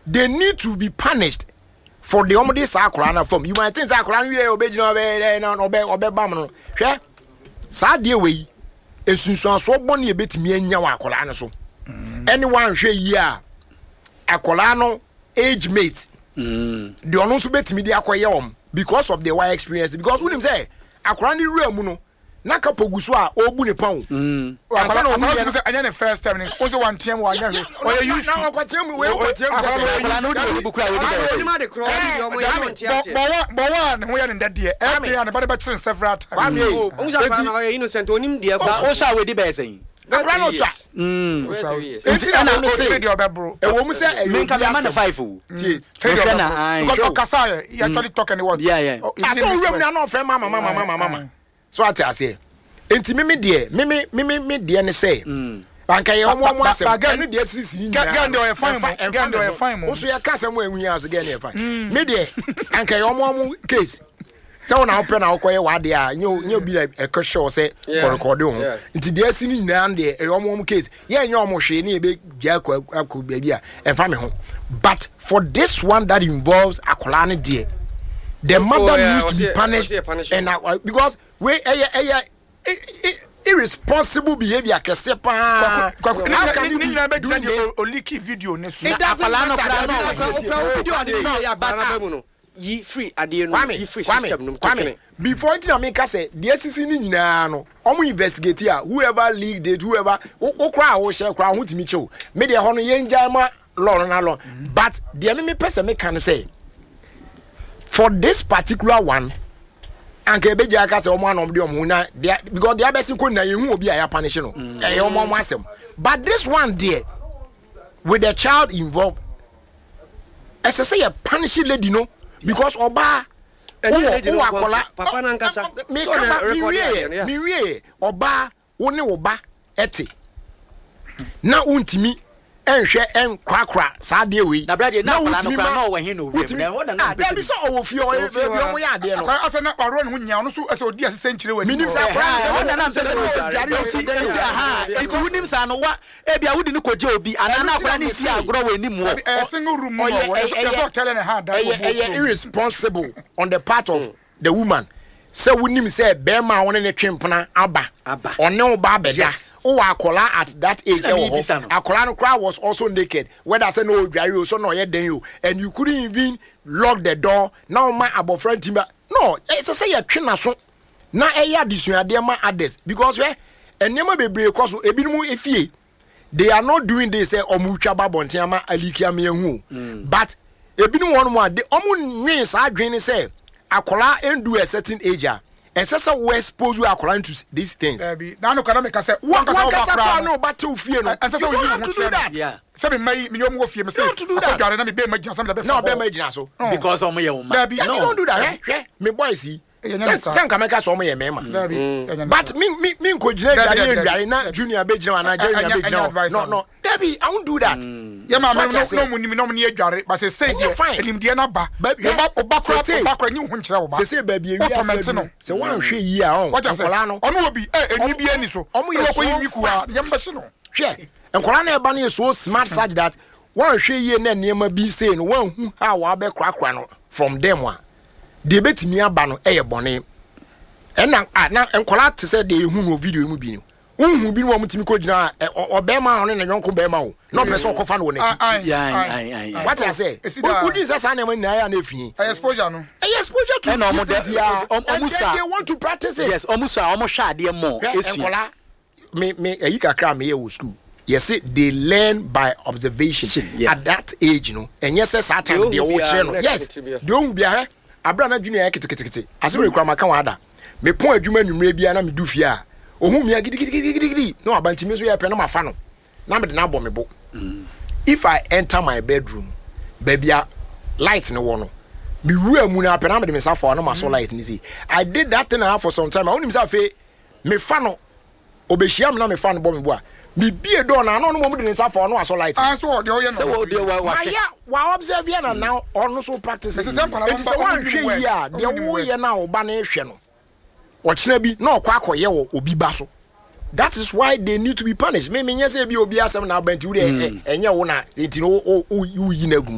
they need to be punished for the omode sakrana from. You might think sakran we obejina obe bam no. Hwe sa de we esunsuan so boni ebetimi anya wa akola no so. Anyone hwe yi a akola no age mate. The ono so betimi de akoye wom because of the wide experience, because unim say akola ni remu no na kapogu so a obu ne pon. Asa no hu say anya the first time ni o say one time wa anya hwe o ye use na okotem we okotem akola no de bu kura we de ma de kro bi omo ya no ntiase bo wa ne ho ya ne dade e ya ne bade betre several times o sha fa na innocent onim de o sha we de be sen akola no twa enti na me say de obebro e wo mu say e me ka man 5 o ti because okasa you actually talk and what aso rem na no friend mama so ati ase enti me de ne say banka ye omo asem enu de sisi gan de fine mo so ye kasa mo enwu aso gan ye fine me de anka ye omo case so na open na okoye wade a nyo bi e ko show say for record ho nti de sini nyina de e omo case ye nya omo hwe na e be gya akọ bia a e fa me ho. But for this one that involves akola ne de, the mother needs to be punished and because we irresponsible behavior kese pa how can you do the oliki video ne so akola no yi free ade no yi free system no before it na make say the SCC ni nyina no omo investigate here whoever leaked it whoever wo kra wo share kra ho timi chew me de ho no yenja ma law na law but the enemy person me can say for this particular one anke beja aka say omo anom de omo na because the abesi ko na yehu obi aya punish no e omo asem but this one there with the child involved as say a punish lady no because oba akola papa na nkasa me wie oba wo ne wo ba ete na untimi enhwe enkwakra saa de we na brade na akola no kra na o wahin no rem na woda na be so o fi o mo ya de no asa na kwaro no nya no so asa odi asese nkyire wani minim sa kwara woda na mpese no jare o si aha eti wunim sa no wa e bia wudi no koje obi ana na akola ni si agro wani mu single room no so tell na ha da irresponsible on the part of the woman. So we nim say be ma won ne twempena aba one o ba beda o akola at that age akola no cry was also naked whether say no dware so no ye den you and you couldn't even lock the door now my abofran timba no it's say ya twena so na e ya disuade ma others because we enema bebre koso ebinumu efie they are not doing this say omutwa babonten ma alikia me hu but ebinumu won mo ade omu nwen sa adwen say akola endu a certain age and so we expose you akola into these things na no kana me ka say one kasa no battle fie no and so you have to do that say me mai me yom wo fie me say akwadare na me be magina some be no be magina so because omo ye woman no don't do that me boys see sen kameka so omo ye mema but me ko gire gare na junior be gire na junior be gire no Debbie I won't do that yeah ma no munimi no me adware but say elimdie na ba obakra nyi hu nkire wo ba say baby wi ase no say wan hwe yi a on akola no ono obi eni bi ani so omo ye ko yi ku a yem be se no hwe akola na e ba no so smart such that wan hwe yi na niam bi say no wan hu ha wa be krakra no from them one de betimi aba no eye bone na enkola te say de ehu no video mu bi ni unhu bi no mutimi ko gina obema on na yonko bema o no person ko fa no woni what I say who this say na man na ya na fi exposure no exposure to no omusa they want to practice it yes omusa omo hwa ade mo esu enkola me eyi kakra me ye school yes they learn by observation at that age no enye say satan de wo kire no yes de ohun bia abra na junior kitikiti ase we kwa maka wada me pon adwuma nwumre bia na me du fie a ohun mi agidi no abantimi so ye pe no mafa no na me de na bo me bo if I enter my bedroom baby light no wo no me wu amu na pe na me de me sa for no ma so light ni see I did that thing for some time I only me say fe me fa no obehia me na me fa no bo me bo a me bie do na no mo de sa for no aso light so de o ye no so de wa observe ya na now on so practice it is one hwe yi a de wo ye na oba na ehwe no ochina bi na okwa akoye wo obi ba so that is why they need to be punished me nyese bi obi asem na abanti wo de enye wo na enti no wo yi na gu